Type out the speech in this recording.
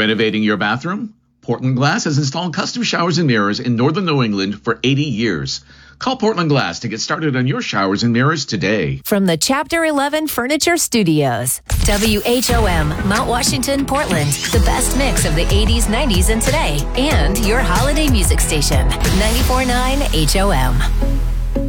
Renovating your bathroom? Portland Glass has installed custom showers and mirrors in northern New England for 80 years. Call Portland Glass to get started on your showers and mirrors today. From the Chapter 11 Furniture Studios, WHOM, Mount Washington, Portland, the best mix of the 80s, 90s, and today, and your holiday music station, 94.9 HOM.